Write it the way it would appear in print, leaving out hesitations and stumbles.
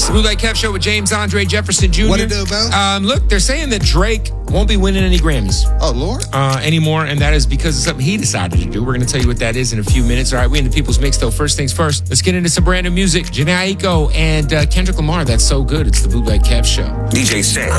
the Bootleg Kev Show with James Andre Jefferson Jr. What it do, Bo? Look, they're saying that Drake won't be winning any Grammys. Oh, Lord. Anymore, and that is because of something he decided to do. We're going to tell you what that is in a few minutes. All right, we in the People's Mix, though. First things first, let's get into some brand new music. Jhené Aiko and Kendrick Lamar. That's so good. It's the Bootleg Kev Show. DJ Sam.